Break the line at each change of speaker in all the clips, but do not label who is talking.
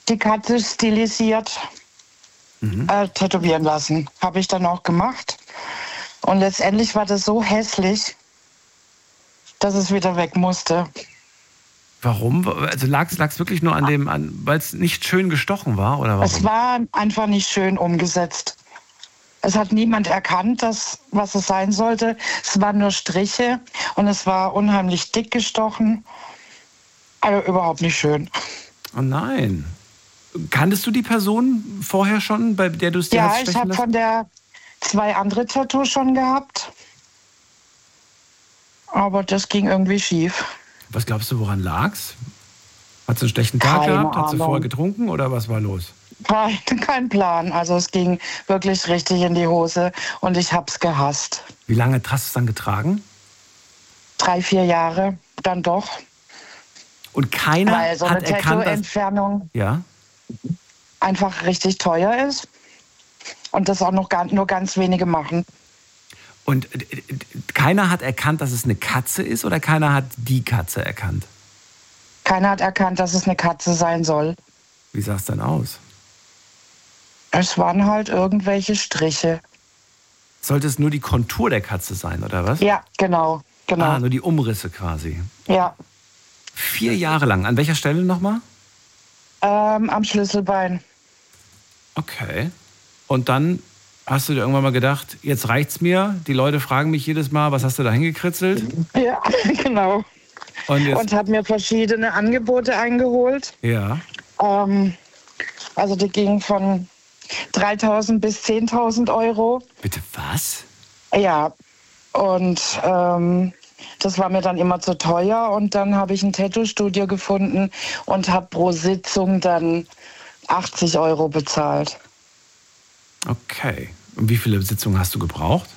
die Katze stilisiert tätowieren lassen. Habe ich dann auch gemacht. Und letztendlich war das so hässlich, dass es wieder weg musste.
Warum? Also lag es wirklich nur weil es nicht schön gestochen war, oder warum?
Es war einfach nicht schön umgesetzt. Es hat niemand erkannt, was es sein sollte. Es waren nur Striche und es war unheimlich dick gestochen. Also überhaupt nicht schön.
Oh nein. Kanntest du die Person vorher schon, bei der du es dir hast stechen lassen?
Ja, ich habe von der 2 andere Tattoos schon gehabt. Aber das ging irgendwie schief.
Was glaubst du, woran lag's? Hat sie einen schlechten Tag gehabt? Hat sie vorher getrunken oder was war los?
Kein Plan. Also es ging wirklich richtig in die Hose und ich hab's gehasst.
Wie lange hast du es dann getragen?
3, 4 Jahre, dann doch.
Und keiner
Weil so
hat
eine
erkannt,
Tattoo-Entfernung einfach richtig teuer ist und das auch noch nur ganz wenige machen.
Und keiner hat erkannt, dass es eine Katze ist, oder keiner hat die Katze erkannt?
Keiner hat erkannt, dass es eine Katze sein soll.
Wie sah es dann aus?
Es waren halt irgendwelche Striche.
Sollte es nur die Kontur der Katze sein, oder was?
Ja, genau.
Ah, nur die Umrisse quasi.
Ja.
4 Jahre lang. An welcher Stelle nochmal?
Am Schlüsselbein.
Okay. Und dann hast du dir irgendwann mal gedacht, jetzt reicht's mir. Die Leute fragen mich jedes Mal, was hast du da hingekritzelt?
Ja, genau. Und habe mir verschiedene Angebote eingeholt.
Ja.
Also die gingen von 3.000 bis 10.000 Euro.
Bitte was?
Ja. Und das war mir dann immer zu teuer. Und dann habe ich ein Tattoo-Studio gefunden und habe pro Sitzung dann 80 Euro bezahlt.
Okay. Und wie viele Sitzungen hast du gebraucht?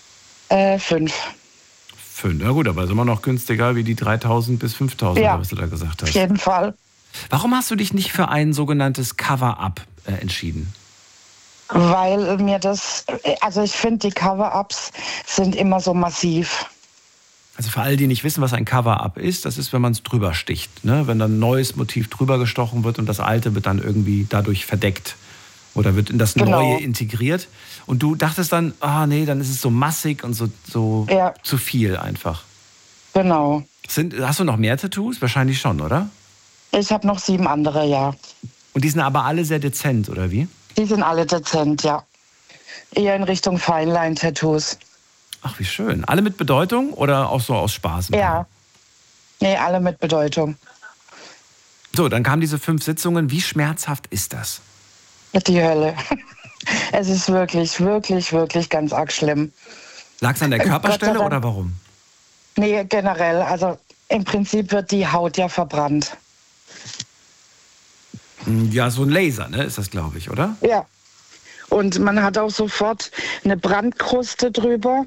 5.
5, na gut, aber ist immer noch günstiger wie die 3.000 bis 5.000, was du da gesagt hast.
Auf jeden Fall.
Warum hast du dich nicht für ein sogenanntes Cover-Up entschieden?
Weil mir ich finde, die Cover-Ups sind immer so massiv.
Also für alle, die nicht wissen, was ein Cover-Up ist, das ist, wenn man es drüber sticht. Ne? Wenn dann ein neues Motiv drüber gestochen wird und das alte wird dann irgendwie dadurch verdeckt. Oder wird in das Neue integriert. Und du dachtest dann, nee, dann ist es so massig und so zu viel einfach.
Genau.
Hast du noch mehr Tattoos? Wahrscheinlich schon, oder?
Ich habe noch 7 andere, ja.
Und die sind aber alle sehr dezent, oder wie?
Die sind alle dezent, ja. Eher in Richtung Feinline-Tattoos.
Ach, wie schön. Alle mit Bedeutung oder auch so aus Spaß?
Ja. Nee, alle mit Bedeutung.
So, dann kamen diese 5 Sitzungen. Wie schmerzhaft ist das?
Die Hölle. Es ist wirklich, wirklich, wirklich ganz arg schlimm.
Lag es an der Körperstelle oder warum?
Nee, generell. Also im Prinzip wird die Haut ja verbrannt.
Ja, so ein Laser, ne, ist das, glaube ich, oder?
Ja. Und man hat auch sofort eine Brandkruste drüber,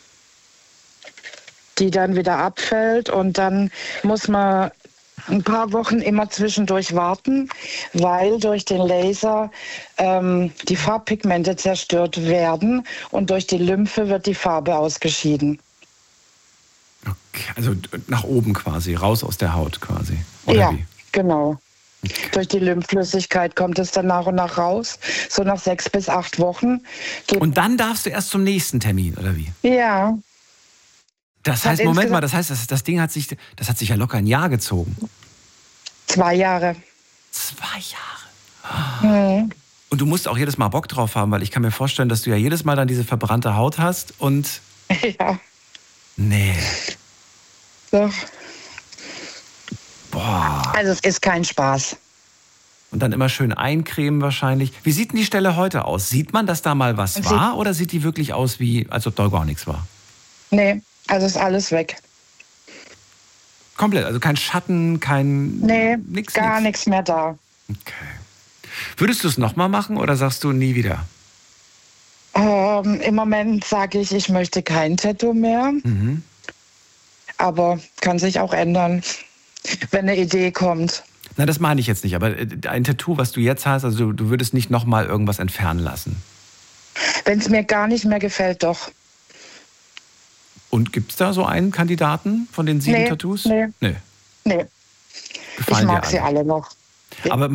die dann wieder abfällt. Und dann muss man ein paar Wochen immer zwischendurch warten, weil durch den Laser die Farbpigmente zerstört werden und durch die Lymphe wird die Farbe ausgeschieden.
Okay, also nach oben quasi, raus aus der Haut quasi, oder
ja,
wie?
Genau. Okay. Durch die Lymphflüssigkeit kommt es dann nach und nach raus, so nach 6 bis 8 Wochen.
Und dann darfst du erst zum nächsten Termin, oder wie?
Ja.
Das heißt, Moment mal, das heißt, das Ding hat sich ja locker 1 Jahr gezogen.
2 Jahre.
2 Jahre? Mhm. Und du musst auch jedes Mal Bock drauf haben, weil ich kann mir vorstellen, dass du ja jedes Mal dann diese verbrannte Haut hast und...
Ja.
Nee.
Doch.
Boah.
Also es ist kein Spaß.
Und dann immer schön eincremen wahrscheinlich. Wie sieht denn die Stelle heute aus? Sieht man, dass da mal was war oder sieht die wirklich aus, wie als ob da gar nichts war?
Nee, also ist alles weg.
Komplett, also kein Schatten, kein...
Nee, gar nichts mehr da.
Okay. Würdest du es nochmal machen oder sagst du nie wieder?
Im Moment sage ich, ich möchte kein Tattoo mehr. Mhm. Aber kann sich auch ändern, wenn eine Idee kommt.
Na, das meine ich jetzt nicht. Aber ein Tattoo, was du jetzt hast, also du würdest nicht nochmal irgendwas entfernen lassen?
Wenn es mir gar nicht mehr gefällt, doch.
Und gibt es da so einen Kandidaten von den 7 Tattoos?
Nee. Ich mag sie alle noch.
Aber